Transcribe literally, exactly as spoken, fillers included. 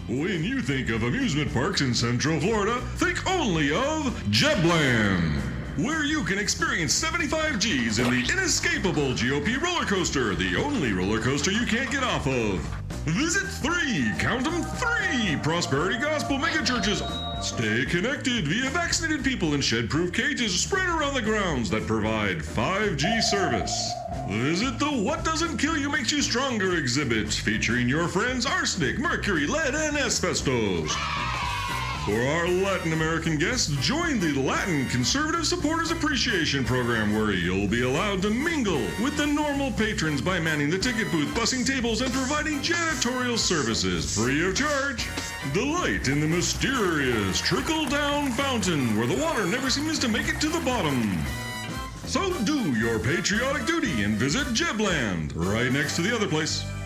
When you think of amusement parks in Central Florida, think only of Jetland, where you can experience seventy-five G's in the inescapable G O P roller coaster, the only roller coaster you can't get off of. Visit three, count them three, Prosperity Gospel megachurches. Stay connected via vaccinated people in shed-proof cages spread around the grounds that provide five G service. Visit the What Doesn't Kill You Makes You Stronger exhibit, featuring your friends arsenic, mercury, lead, and asbestos. For our Latin American guests, join the Latin Conservative Supporters Appreciation Program, where you'll be allowed to mingle with the normal patrons by manning the ticket booth, bussing tables, and providing janitorial services free of charge. Delight in the mysterious trickle-down fountain, where the water never seems to make it to the bottom. So do your patriotic duty and visit Jetland, right next to the other place.